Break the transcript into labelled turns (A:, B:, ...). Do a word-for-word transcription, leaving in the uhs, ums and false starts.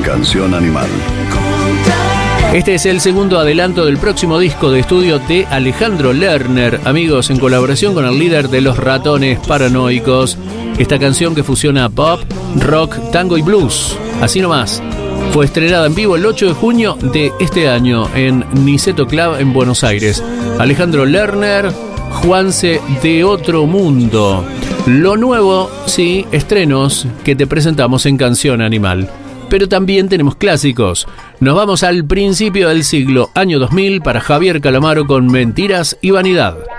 A: Canción Animal.
B: Este es el segundo adelanto del próximo disco de estudio de Alejandro Lerner, amigos, en colaboración con el líder de Los Ratones Paranoicos. Esta canción que fusiona pop, rock, tango y blues. Así nomás. Fue estrenada en vivo el ocho de junio de este año en Niceto Club en Buenos Aires. Alejandro Lerner, Juanse de Otro Mundo. Lo nuevo, sí, estrenos que te presentamos en Canción Animal. Pero también tenemos clásicos. Nos vamos al principio del siglo, año dos mil, para Javier Calamaro con Mentiras y Vanidad.